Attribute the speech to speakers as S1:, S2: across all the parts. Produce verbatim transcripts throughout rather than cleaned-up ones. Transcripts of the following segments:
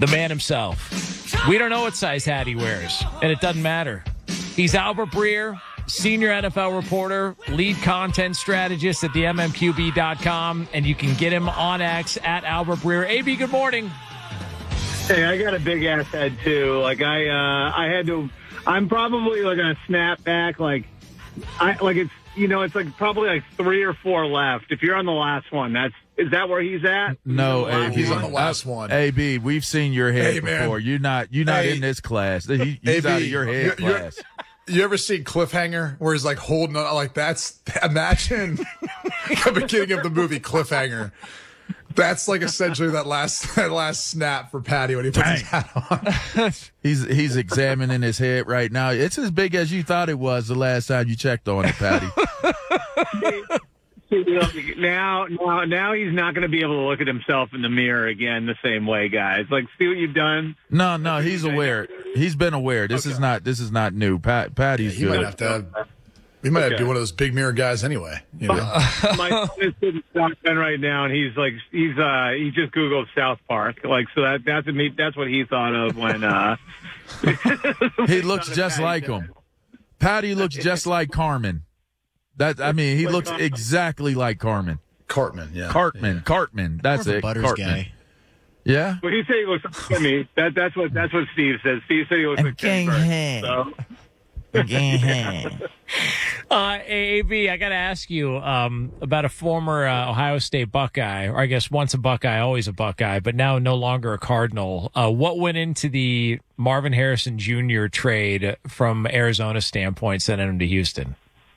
S1: the man himself. We don't know what size hat he wears, and it doesn't matter. He's Albert Breer, senior N F L reporter, lead content strategist at the M M Q B dot com, and you can get him on X at Albert Breer. A B, good morning.
S2: Hey, I got a big ass head too. Like I, uh, I had to. I'm probably like gonna snap back. Like, I like it's you know it's like probably like three or four left. If you're on the last one, that's is that where he's at?
S3: No,
S2: he's,
S3: A B,
S4: he's on the last one.
S3: A B, we've seen your head
S4: hey,
S3: before. You're not you're not
S4: hey,
S3: in this class. He, he's
S4: A B,
S3: out of your head
S4: you're,
S3: class.
S4: You're, you ever seen Cliffhanger where he's like holding on like that's imagine the beginning of the movie Cliffhanger. That's like essentially that last that last snap for Patty when he puts
S3: Dang.
S4: his hat on.
S3: He's he's examining his head right now. It's as big as you thought it was the last time you checked on it, Patty.
S2: now, now, now he's not going to be able to look at himself in the mirror again the same way, guys. Like, see what you've done?
S3: No, no, he's aware. He's been aware. This
S2: Okay.
S3: is not this is not new. Pat, Patty's
S4: He
S3: good.
S4: might have to. Have, we might have
S2: Okay.
S4: to be one of those big mirror guys anyway. You know?
S2: My son is sitting shotgun right now, and he's like, he's uh, he just Googled South Park, like, so that that's what he, that's what he thought of when uh,
S3: He looks just like him. Patty looks just like Carmen. That I mean, he looks exactly like Carmen.
S4: Cartman, yeah.
S3: Cartman,
S4: yeah.
S3: Cartman. That's
S5: More of a
S3: it.
S5: Butters
S3: Cartman.
S5: guy.
S3: Yeah.
S2: When he said he looks like me, that that's what that's what Steve says. Steve said he looks like Kenny Burke. So.
S1: Uh, A B, I got to ask you um, about a former uh, Ohio State Buckeye, or I guess once a Buckeye, always a Buckeye, but now no longer a Cardinal. Uh, what went into the Marvin Harrison Junior trade from Arizona's standpoint, sending him to Houston?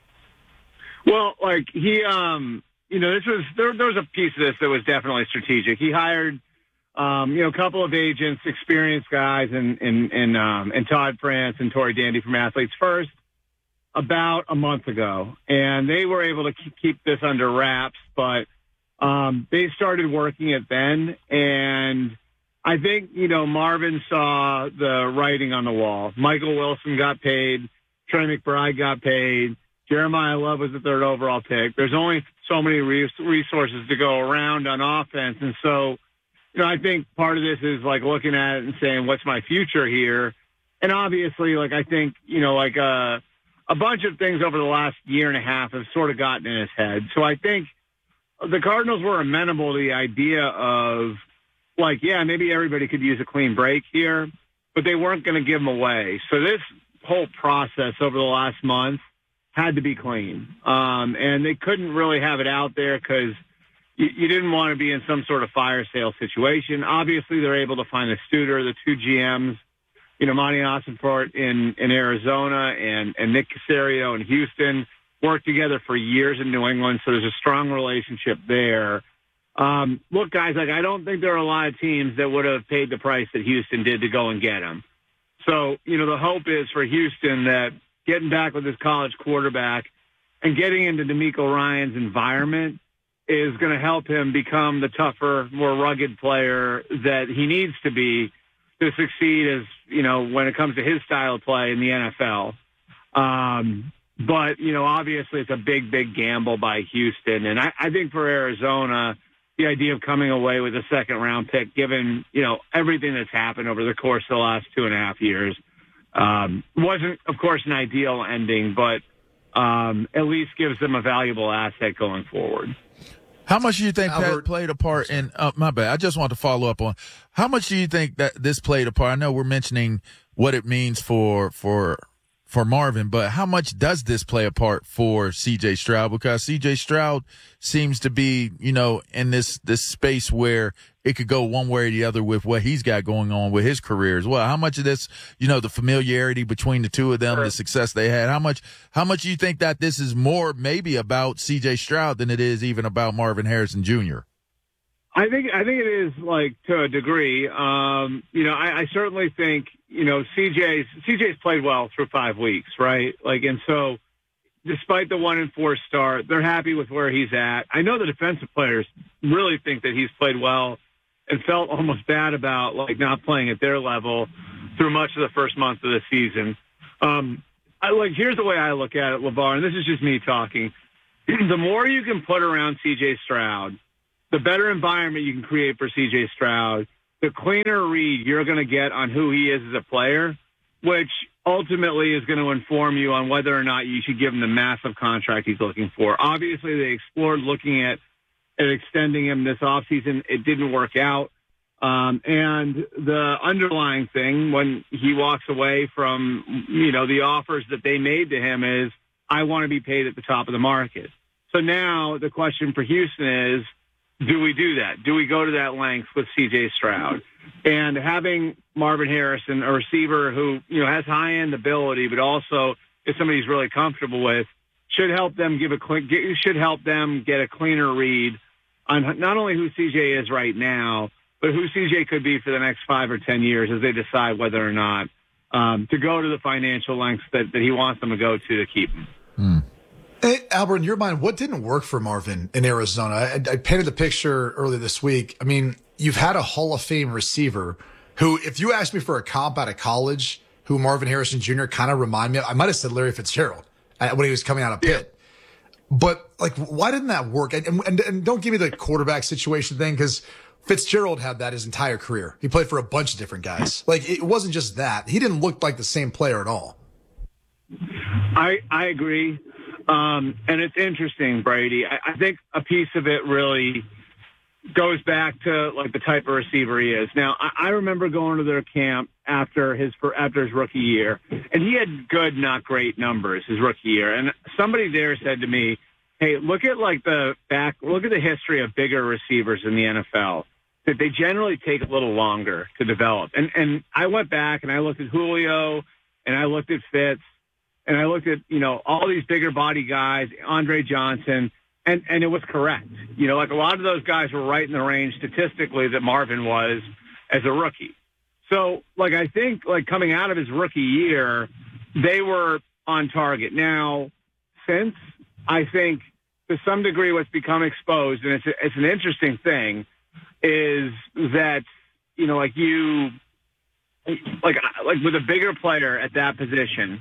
S2: Well, like he, um, you know, this was there. There was a piece of this that was definitely strategic. He hired, um, you know, a couple of agents, experienced guys, and and and um, and Todd France and Tori Dandy from Athletes First about a month ago, and they were able to keep this under wraps. But um, they started working it then, and I think you know Marvin saw the writing on the wall. Michael Wilson got paid. Trey McBride got paid. Jeremiah Love was the third overall pick. There's only so many resources to go around on offense. And so, you know, I think part of this is like looking at it and saying, what's my future here? And obviously, like, I think, you know, like uh, a bunch of things over the last year and a half have sort of gotten in his head. So I think the Cardinals were amenable to the idea of like, yeah, maybe everybody could use a clean break here, but they weren't going to give them away. So this whole process over the last month had to be clean. Um, and they couldn't really have it out there because you, you didn't want to be in some sort of fire sale situation. Obviously, they're able to find a Studer, the two G Ms, you know, Monty Ossenfort in, in Arizona and, and Nick Caserio in Houston, worked together for years in New England, so there's a strong relationship there. Um, look, guys, like I don't think there are a lot of teams that would have paid the price that Houston did to go and get him. So, you know, the hope is for Houston that getting back with his college quarterback and getting into DeMeco Ryan's environment is going to help him become the tougher, more rugged player that he needs to be to succeed as, you know, when it comes to his style of play in the N F L. Um, but, you know, obviously it's a big, big gamble by Houston. And I, I think for Arizona, the idea of coming away with a second round pick, given, you know, everything that's happened over the course of the last two and a half years, Um, wasn't, of course, an ideal ending, but um, at least gives them a valuable asset going forward.
S3: How much do you think
S4: Albert,
S3: Pat played a part in? Uh, my bad. I just want to follow up on how much do you think that this played a part? I know we're mentioning what it means for for for Marvin, but how much does this play a part for C J Stroud? Because C J Stroud seems to be, you know, in this this space where it could go one way or the other with what he's got going on with his career as well. How much of this, you know, the familiarity between the two of them, the success they had, how much, how much do you think that this is more maybe about C J Stroud than it is even about Marvin Harrison Junior?
S2: I think, I think it is like to a degree. Um, you know, I, I certainly think, you know, C J's, C J's played well through five weeks, right? Like, and so despite the one and four start, they're happy with where he's at. I know the defensive players really think that he's played well and felt almost bad about like not playing at their level through much of the first month of the season. Um, I like, here's the way I look at it, LeVar, and this is just me talking. The more you can put around C J Stroud, the better environment you can create for C J Stroud, the cleaner read you're going to get on who he is as a player, which ultimately is going to inform you on whether or not you should give him the massive contract he's looking for. Obviously, they explored looking at, at extending him this offseason. It didn't work out. Um, and the underlying thing when he walks away from, you know, the offers that they made to him is, I want to be paid at the top of the market. So now the question for Houston is, do we do that? Do we go to that length with C J Stroud? And having Marvin Harrison, a receiver who, you know, has high-end ability, but also is somebody he's really comfortable with, should help them give a clean, should help them get a cleaner read on not only who C J is right now, but who C J could be for the next five or ten years as they decide whether or not um, to go to the financial lengths that, that he wants them to go to to keep him.
S3: Hmm.
S4: Hey, Albert, in your mind, what didn't work for Marvin in Arizona? I, I painted the picture earlier this week. I mean, you've had a Hall of Fame receiver who, if you asked me for a comp out of college, who Marvin Harrison Junior kind of remind me of, I might have said Larry Fitzgerald when he was coming out of Pitt. Yeah. But, like, why didn't that work? And, and, and don't give me the quarterback situation thing, because Fitzgerald had that his entire career. He played for a bunch of different guys. Like, it wasn't just that. He didn't look like the same player at all.
S2: I I agree. Um, and it's interesting, Brady. I, I think a piece of it really goes back to like the type of receiver he is. Now, I, I remember going to their camp after his after his rookie year, and he had good, not great numbers his rookie year. And somebody there said to me, "Hey, look at like the back, look at the history of bigger receivers in the N F L. That they generally take a little longer to develop." And and I went back and I looked at Julio and I looked at Fitz. And I looked at, you know, all these bigger body guys, Andre Johnson, and, and it was correct. You know, like a lot of those guys were right in the range statistically that Marvin was as a rookie. So, like, I think, like, coming out of his rookie year, they were on target. Now, since I think to some degree what's become exposed, and it's, a, it's an interesting thing, is that, you know, like you – Like, like with a bigger player at that position,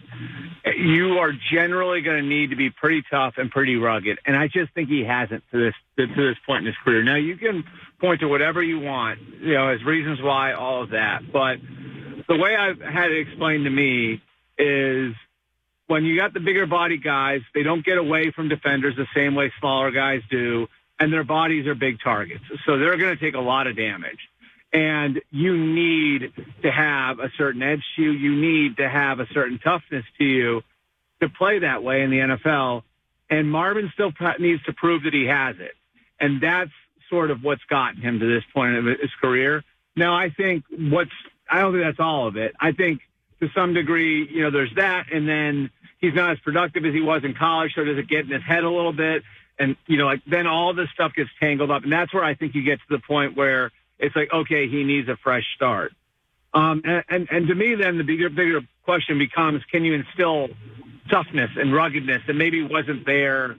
S2: you are generally going to need to be pretty tough and pretty rugged. And I just think he hasn't to this to this point in his career. Now, you can point to whatever you want, you know, as reasons why, all of that. But the way I've had it explained to me is when you got the bigger body guys, they don't get away from defenders the same way smaller guys do, and their bodies are big targets. So they're going to take a lot of damage. And you need to have a certain edge to you. You need to have a certain toughness to you to play that way in the N F L. And Marvin still needs to prove that he has it. And that's sort of what's gotten him to this point of his career. Now, I think what's – I don't think that's all of it. I think to some degree, you know, there's that. And then he's not as productive as he was in college, so does it get in his head a little bit? And, you know, like then all this stuff gets tangled up. And that's where I think you get to the point where – it's like, okay, he needs a fresh start. Um, and, and, and to me, then, the bigger, bigger question becomes, can you instill toughness and ruggedness that maybe wasn't there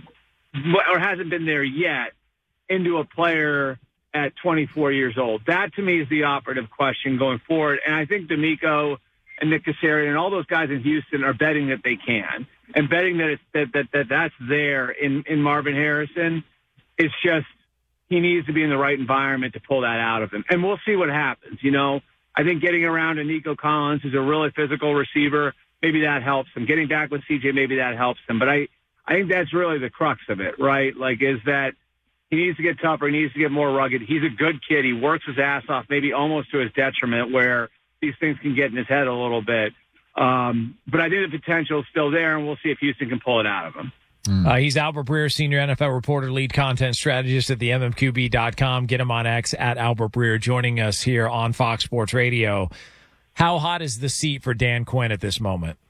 S2: or hasn't been there yet into a player at twenty-four years old? That, to me, is the operative question going forward. And I think D'Amico and Nick Caserio and all those guys in Houston are betting that they can. And betting that, it's, that, that, that that's there in, in Marvin Harrison. It's just, he needs to be in the right environment to pull that out of him. And we'll see what happens. You know, I think getting around to Nico Collins, who's a really physical receiver, maybe that helps him. Getting back with C J, maybe that helps him. But I, I think that's really the crux of it, right? Like, is that he needs to get tougher. He needs to get more rugged. He's a good kid. He works his ass off, maybe almost to his detriment, where these things can get in his head a little bit. Um, but I think the potential is still there, and we'll see if Houston can pull it out of him.
S1: Uh, he's Albert Breer, senior N F L reporter, lead content strategist at the M M Q B dot com. Get him on X at Albert Breer, joining us here on Fox Sports Radio. How hot is the seat for Dan Quinn at this moment?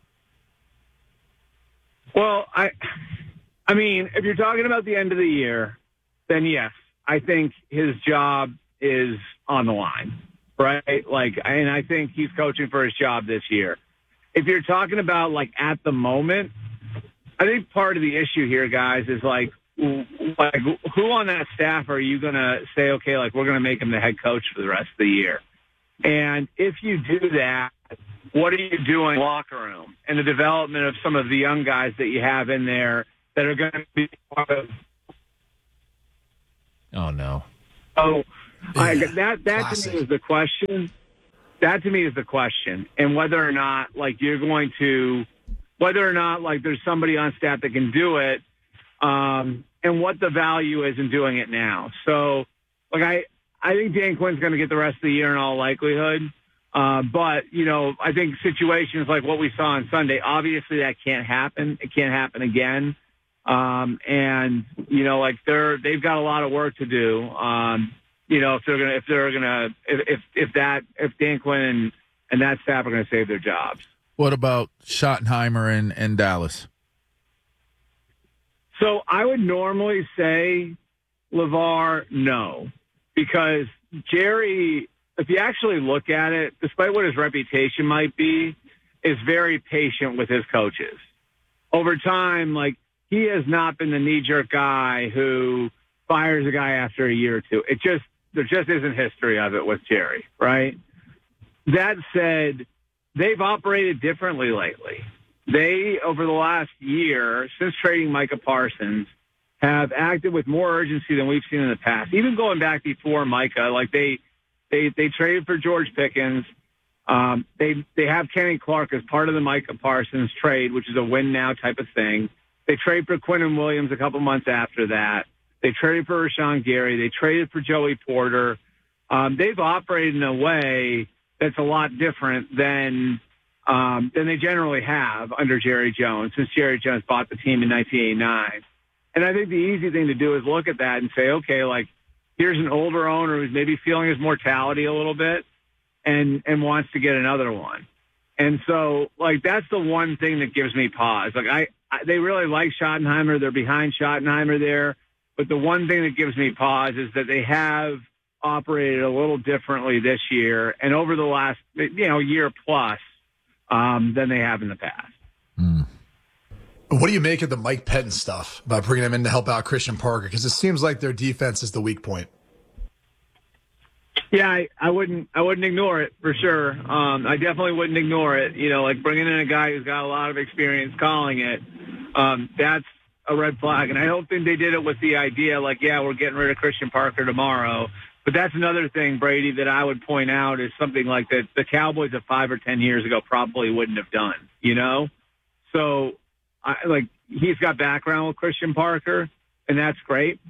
S2: Well, I, I mean, if you're talking about the end of the year, then yes, I think his job is on the line, right? Like, and I think he's coaching for his job this year. If you're talking about like at the moment, I think part of the issue here, guys, is like, like who on that staff are you going to say, okay, like we're going to make him the head coach for the rest of the year? And if you do that, what are you doing in the locker room and the development of some of the young guys that you have in there that are going to be part of?
S1: Oh, no.
S2: So I, that that
S4: Classic.
S2: to me is the question. That to me is the question, and whether or not like you're going to, whether or not like there's somebody on staff that can do it, um, and what the value is in doing it now. So, like I, I think Dan Quinn's going to get the rest of the year in all likelihood. Uh, but you know, I think situations like what we saw on Sunday, obviously that can't happen. It can't happen again. Um, and you know, like they're they've got a lot of work to do. Um, You know, if they're gonna, if they're gonna, if if, if that, if Dan Quinn and, and that staff are gonna save their jobs.
S3: What about Schottenheimer and, and Dallas?
S2: So I would normally say LeVar, no, because Jerry, if you actually look at it, despite what his reputation might be, is very patient with his coaches. Over time, like he has not been the knee-jerk guy who fires a guy after a year or two. It just There just isn't history of it with Jerry, right? That said, they've operated differently lately. They, over the last year, since trading Micah Parsons, have acted with more urgency than we've seen in the past. Even going back before Micah, like they they, they traded for George Pickens. Um, they they have Kenny Clark as part of the Micah Parsons trade, which is a win now type of thing. They trade for Quinnen Williams a couple months after that. They traded for Rashawn Gary. They traded for Joey Porter. Um, they've operated in a way that's a lot different than um, than they generally have under Jerry Jones, since Jerry Jones bought the team in nineteen eighty-nine. And I think the easy thing to do is look at that and say, okay, like here's an older owner who's maybe feeling his mortality a little bit and and wants to get another one. And so, like, that's the one thing that gives me pause. Like, I, I they really like Schottenheimer. They're behind Schottenheimer there. But the one thing that gives me pause is that they have operated a little differently this year and over the last, you know, year plus um, than they have in the past.
S3: Mm.
S4: What do you make of the Mike Pettin stuff about bringing him in to help out Christian Parker? Because it seems like their defense is the weak point.
S2: Yeah, I, I wouldn't. I wouldn't ignore it for sure. Um, I definitely wouldn't ignore it. You know, like bringing in a guy who's got a lot of experience calling it. Um, that's a red flag. And I don't think they did it with the idea like, yeah, we're getting rid of Christian Parker tomorrow. But that's another thing, Brady, that I would point out is something like that the Cowboys of five or ten years ago probably wouldn't have done, you know? So, I, like, he's got background with Christian Parker, and that's great.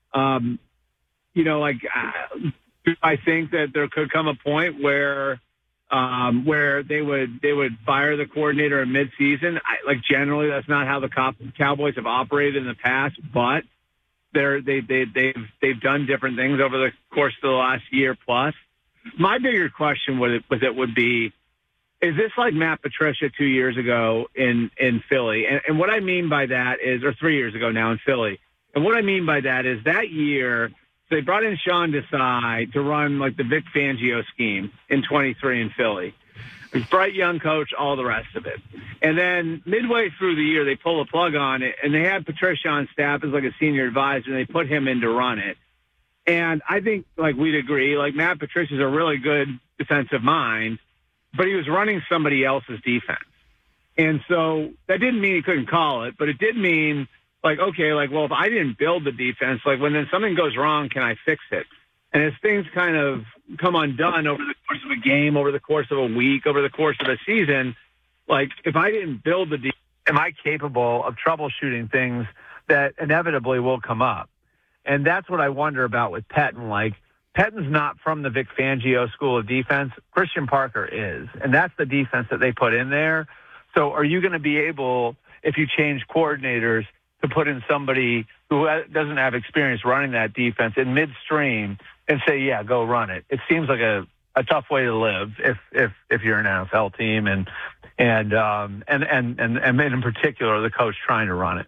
S2: Um, you know, like, I, I think that there could come a point where Um, where they would they would fire the coordinator in midseason. I, like generally, that's not how the Cow- Cowboys have operated in the past. But they're they they they've they've done different things over the course of the last year plus. My bigger question with it, with it would be: is this like Matt Patricia two years ago in in Philly? And, and what I mean by that is, or three years ago now in Philly. And what I mean by that is that year. So they brought in Sean Desai to run like the Vic Fangio scheme in twenty-three in Philly. Bright young coach, all the rest of it. And then midway through the year, they pull a plug on it, and they had Patricia on staff as like a senior advisor, and they put him in to run it. And I think like we'd agree, like Matt Patricia's a really good defensive mind, but he was running somebody else's defense. And so that didn't mean he couldn't call it, but it did mean like, okay, like, well, if I didn't build the defense, like when then something goes wrong, can I fix it? And as things kind of come undone over the course of a game, over the course of a week, over the course of a season, like if I didn't build the defense, am I capable of troubleshooting things that inevitably will come up? And that's what I wonder about with Pettin. Like, Pettin's not from the Vic Fangio school of defense. Christian Parker is. And that's the defense that they put in there. So are you going to be able, if you change coordinators, to put in somebody who doesn't have experience running that defense in midstream and say, yeah, go run it? It seems like a, a tough way to live if, if, if you're an N F L team and, and, um, and, and, and, and in particular, the coach trying to run it.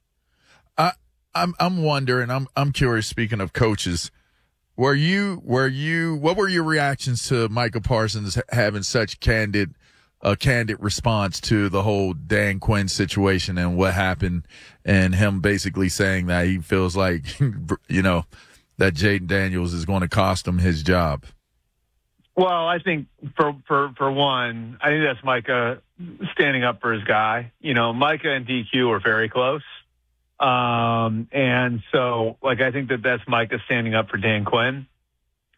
S3: I, I'm, I'm wondering, I'm, I'm curious, speaking of coaches, were you, were you, what were your reactions to Micah Parsons having such candid a candid response to the whole Dan Quinn situation and what happened, and him basically saying that he feels like, you know, that Jaden Daniels is going to cost him his job?
S5: Well, I think for, for, for one, I think that's Micah standing up for his guy. You know, Micah and D Q are very close. Um, and so, like, I think that that's Micah standing up for Dan Quinn.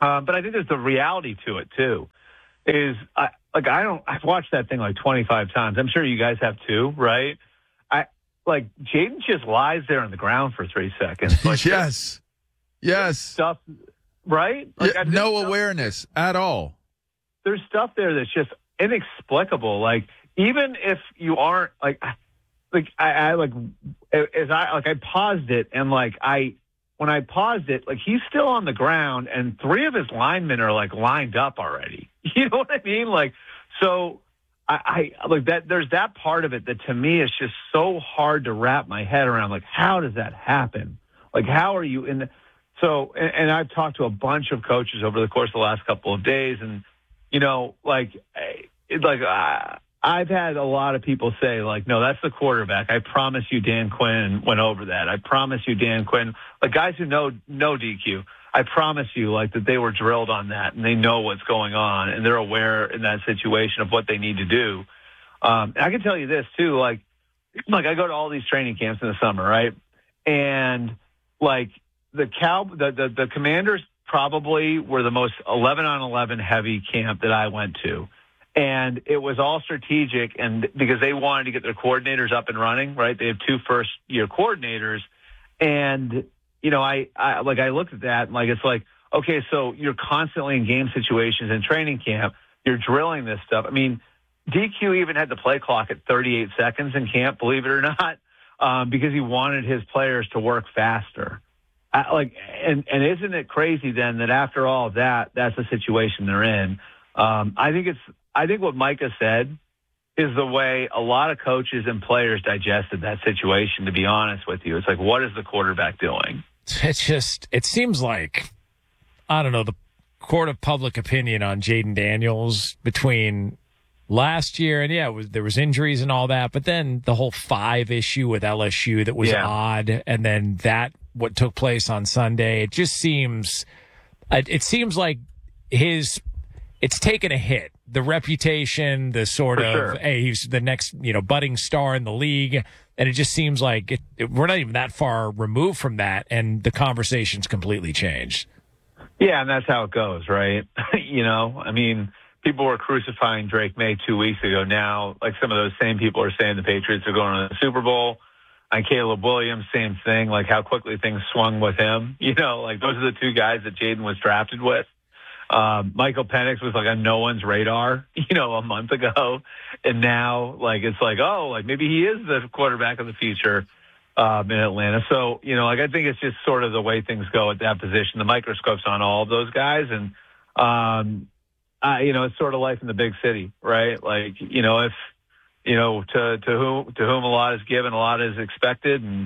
S5: Um, but I think there's the reality to it too. Is I, like I don't. I've watched that thing like twenty-five times. I'm sure you guys have too, right? I like Jaden just lies there on the ground for three seconds. Like,
S3: yes, yes,
S5: stuff, right? Like,
S3: yeah, no stuff, awareness at all.
S5: There's stuff there that's just inexplicable. Like even if you aren't like, like I, I like as I like I paused it and like I. When I paused it, like he's still on the ground and three of his linemen are like lined up already. You know what I mean? Like, so I, I like that. There's that part of it that to me is just so hard to wrap my head around. Like, how does that happen? Like, how are you in the, so, and, and I've talked to a bunch of coaches over the course of the last couple of days and, you know, like, it, like, uh, I've had a lot of people say, like, no, that's the quarterback. I promise you Dan Quinn went over that. I promise you Dan Quinn, like guys who know, know D Q, I promise you, like, that they were drilled on that and they know what's going on and they're aware in that situation of what they need to do. Um, and I can tell you this, too, like, like I go to all these training camps in the summer, right? And, like, the cow, the, the, the Commanders probably were the most eleven on eleven heavy camp that I went to. And it was all strategic, and because they wanted to get their coordinators up and running, right? They have two first-year coordinators, and you know, I, I like I looked at that, and like it's like, okay, so you're constantly in game situations in training camp. You're drilling this stuff. I mean, D Q even had the play clock at thirty-eight seconds in camp, believe it or not, um, because he wanted his players to work faster. I, like, and and isn't it crazy then that after all of that, that's the situation they're in? Um, I think it's. I think what Micah said is the way a lot of coaches and players digested that situation, to be honest with you. It's like, what is the quarterback doing?
S1: It's just, it seems like, I don't know, the court of public opinion on Jaden Daniels between last year, and yeah, it was, there was injuries and all that, but then the whole five issue with L S U that was yeah. odd, and then that, what took place on Sunday, it just seems, it seems like his, it's taken a hit. The reputation, the sort
S5: For
S1: of,
S5: sure.
S1: hey, he's the next, you know, budding star in the league. And it just seems like it, it, we're not even that far removed from that. And the conversation's completely changed.
S5: Yeah, and that's how it goes, right? You know, I mean, people were crucifying Drake May two weeks ago. Now, like some of those same people are saying the Patriots are going to the Super Bowl. And Caleb Williams, same thing, like how quickly things swung with him. You know, like those are the two guys that Jaden was drafted with. Um, Michael Penix was like on no one's radar, you know, a month ago. And now, like, it's like, oh, like maybe he is the quarterback of the future um, in Atlanta. So, you know, like I think it's just sort of the way things go at that position. The microscope's on all of those guys. And, um, I, you know, it's sort of life in the big city, right? Like, you know, if, you know, to, to whom, to whom a lot is given, a lot is expected. And,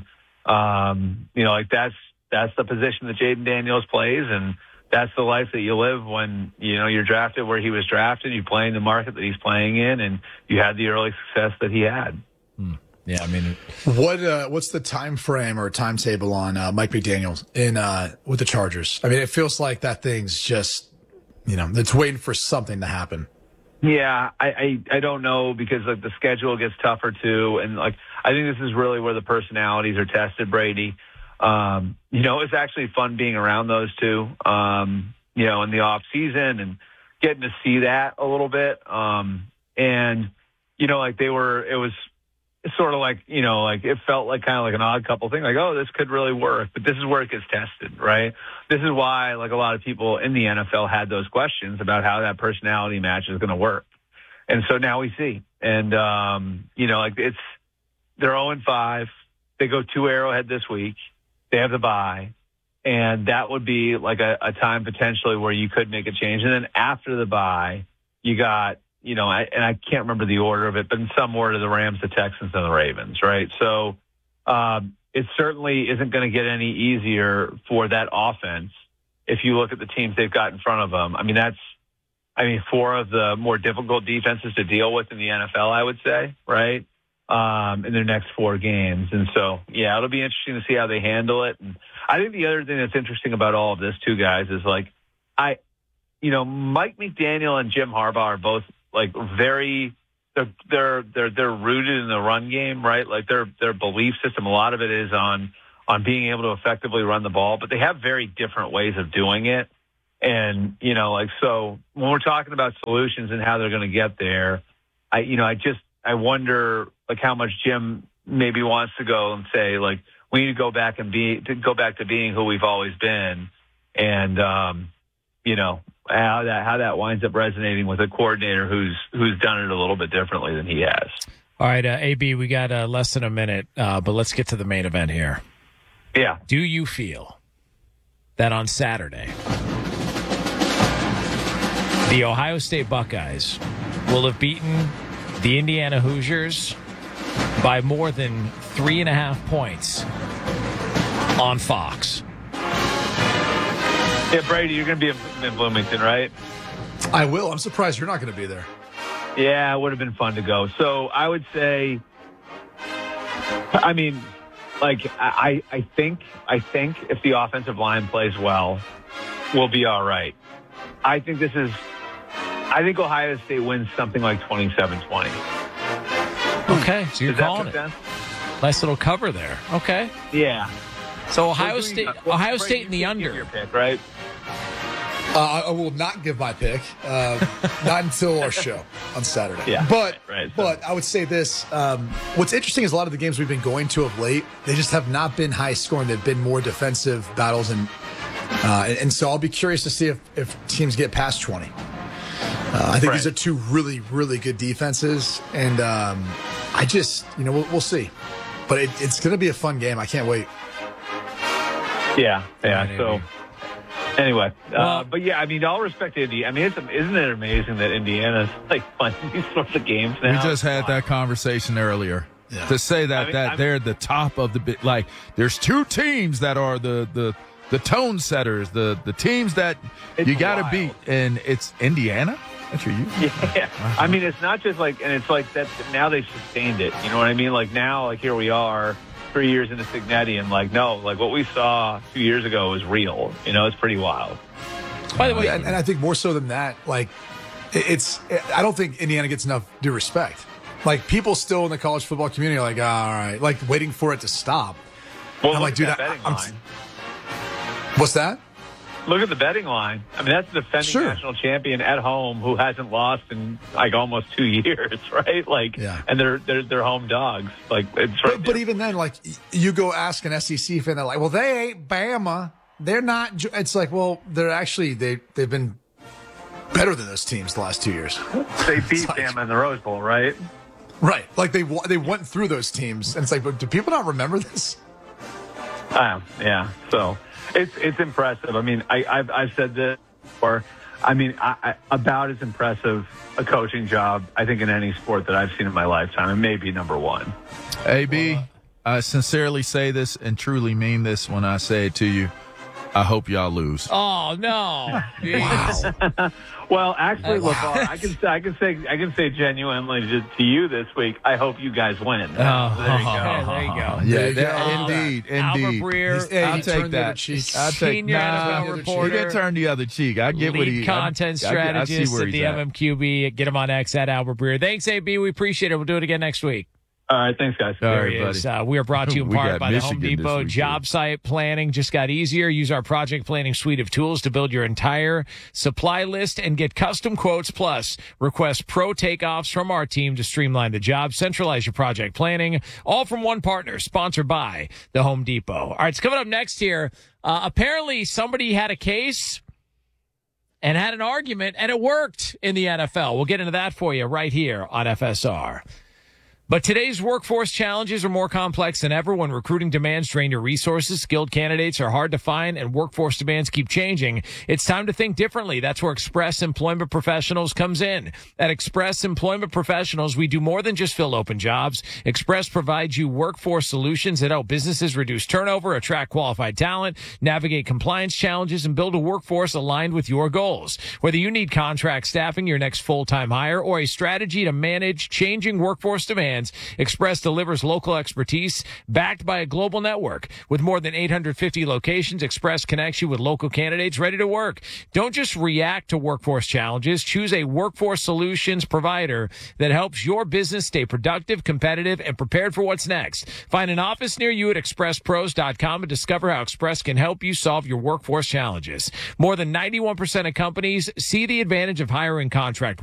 S5: um, you know, like that's, that's the position that Jaden Daniels plays. And, that's the life that you live when, you know, you're drafted where he was drafted, you play in the market that he's playing in, and you had the early success that he had.
S1: Hmm. Yeah, I mean,
S4: what uh, what's the time frame or timetable on uh, Mike McDaniel in uh, with the Chargers? I mean, it feels like that thing's just, you know, it's waiting for something to happen.
S5: Yeah, I, I, I don't know because like the schedule gets tougher too, and like I think this is really where the personalities are tested, Brady. Um, you know, it's actually fun being around those two, um, you know, in the off season and getting to see that a little bit. Um, and, you know, like they were, it was sort of like, you know, like it felt like kind of like an odd couple thing, like, oh, this could really work, but this is where it gets tested, right? This is why like a lot of people in the N F L had those questions about how that personality match is going to work. And so now we see, and, um, you know, like it's, they're oh and five. They go to Arrowhead this week. They have the bye, and that would be like a, a time potentially where you could make a change. And then after the bye, you got, you know, I, and I can't remember the order of it, but in some order, the Rams, the Texans, and the Ravens, right? So um, it certainly isn't going to get any easier for that offense if you look at the teams they've got in front of them. I mean, that's, I mean, four of the more difficult defenses to deal with in the N F L, I would say, right? Um, in their next four games. And so, yeah, it'll be interesting to see how they handle it. And I think the other thing that's interesting about all of this too, guys, is like, I, you know, Mike McDaniel and Jim Harbaugh are both like very, they're, they're, they're, they're rooted in the run game, right? Like their, their belief system, a lot of it is on, on being able to effectively run the ball, but they have very different ways of doing it. And, you know, like, so when we're talking about solutions and how they're going to get there, I, you know, I just, I wonder like how much Jim maybe wants to go and say, like, we need to go back and be, to go back to being who we've always been. And, um, you know, how that, how that winds up resonating with a coordinator who's, who's done it a little bit differently than he has.
S1: All right, uh, A B, we got uh, less than a minute, uh, but let's get to the main event here.
S5: Yeah.
S1: Do you feel that on Saturday, the Ohio State Buckeyes will have beaten the Indiana Hoosiers by more than three and a half points on Fox?
S5: Yeah, Brady, you're going to be in, in Bloomington, right?
S4: I will. I'm surprised you're not going to be there.
S5: Yeah, it would have been fun to go. So I would say, I mean, like, I, I think, I think if the offensive line plays well, we'll be all right. I think this is, I think Ohio State wins something like twenty-seven twenty.
S1: Okay, so you're
S5: Does that
S1: calling
S5: make
S1: it.
S5: sense?
S1: Nice little cover there. Okay.
S5: Yeah.
S1: So Ohio
S5: So,
S1: State,
S5: well,
S1: Ohio
S5: Brady,
S1: State in the
S5: you
S1: under.
S5: give your pick, right?
S4: Uh, I will not give my pick, uh, not until our show on Saturday.
S5: Yeah,
S4: but
S5: right, right.
S4: but I would say this: um, what's interesting is a lot of the games we've been going to of late, they just have not been high scoring. They've been more defensive battles, and uh, and, and so I'll be curious to see if, if teams get past twenty. Uh, I think
S5: Right.
S4: these are two really really good defenses, and um, I just you know we'll, we'll see, but it, it's going to be a fun game. I can't wait.
S5: Yeah, yeah.
S1: Right,
S5: So,
S1: Andy.
S5: anyway,
S1: Well-
S5: uh, but yeah, I mean, all respect to Indiana. I mean, it's, isn't it amazing that Indiana's like playing these sorts of games now?
S3: We just had that conversation earlier.
S4: Yeah.
S3: To say that
S5: I mean,
S3: that
S5: I'm-
S3: they're the top of the bit, like there's two teams that are the the the tone setters, the the teams that
S5: It's
S3: you got to
S5: wild.
S3: beat, and it's Indiana. That's your you.
S5: Yeah, I mean, it's not just like, and it's like that. Now they've sustained it. You know what I mean? Like now, like here we are, three years into Signetti, and like no, like what we saw two years ago is real. You know, it's pretty wild.
S1: By the way,
S4: Yeah, and, and I think more so than that, like it- it's. I don't think Indiana gets enough due respect. Like people still in the college football community are like, ah, all right, like waiting for it to stop.
S5: Well,
S4: I'm
S5: look
S4: like,
S5: at
S4: dude,
S5: that
S4: I-
S5: betting
S4: I'm-
S5: line.
S4: What's that?
S5: Look at the betting line. I mean, that's the defending
S4: Sure.
S5: national champion at home who hasn't lost in like almost two years, right? Like,
S4: Yeah.
S5: and they're they're they're home dogs. Like, it's right.
S4: But, but
S5: there.
S4: even then, like y- you go ask an S E C fan, they're like, well, they ain't Bama. They're not. Ju-" It's like, well, they're actually they they've been better than those teams the last two years.
S5: they beat
S4: like-
S5: them in the Rose Bowl, right?
S4: Right. Like they wa- they went through those teams, and it's like, but do people not remember this?
S5: Um, yeah. So it's it's impressive. I mean, I, I've I've said this before. I mean, I, I, about as impressive a coaching job I think in any sport that I've seen in my lifetime, and maybe number one.
S3: A B, I sincerely say this and truly mean this when I say it to you. I hope y'all lose.
S1: oh no! Jeez.
S5: Well, actually,
S1: Wow.
S5: LeVar, I can say I can say I can say genuinely to, to you this week. I hope you guys win.
S1: Oh,
S5: there you go.
S1: okay, there you go.
S3: Yeah,
S4: There you
S3: that-
S4: go.
S3: indeed,
S1: Albert
S3: indeed.
S1: Breer,
S4: Hey,
S3: I'll
S4: he
S3: take
S4: turned the other
S3: that.
S4: cheek.
S3: I'll take
S1: Senior
S3: nah,
S1: N F L
S3: He
S1: reporter.
S3: didn't turn the other cheek. I get what
S1: lead
S3: he.
S1: content
S3: I, I, get- I see
S1: strategist
S3: where
S1: at
S3: he's
S1: the
S3: at.
S1: M M Q B. Get him on X at Albert Breer. Thanks, A B. We appreciate it. We'll do it again next week.
S5: All right, thanks, guys.
S3: All
S1: There
S3: right,
S1: he is.
S3: buddy.
S1: Uh, we are brought to you in
S3: We
S1: part
S3: got
S1: by the
S3: Michigan
S1: Home
S3: this
S1: Depot.
S3: week,
S1: Job site planning just got easier. Use our project planning suite of tools to build your entire supply list and get custom quotes. Plus, request pro takeoffs from our team to streamline the job. Centralize your project planning. All from one partner. Sponsored by the Home Depot. All right, it's coming up next here. Uh, apparently, somebody had a case and had an argument, and it worked in the N F L. We'll get into that for you right here on F S R. But today's workforce challenges are more complex than ever. When recruiting demands drain your resources, skilled candidates are hard to find, and workforce demands keep changing. It's time to think differently. That's where Express Employment Professionals comes in. At Express Employment Professionals, we do more than just fill open jobs. Express provides you workforce solutions that help businesses reduce turnover, attract qualified talent, navigate compliance challenges, and build a workforce aligned with your goals. Whether you need contract staffing, your next full-time hire, or a strategy to manage changing workforce demands, brands, Express delivers local expertise backed by a global network. With more than eight hundred fifty locations, Express connects you with local candidates ready to work. Don't just react to workforce challenges. Choose a workforce solutions provider that helps your business stay productive, competitive, and prepared for what's next. Find an office near you at express pros dot com and discover how Express can help you solve your workforce challenges. More than ninety-one percent of companies see the advantage of hiring contract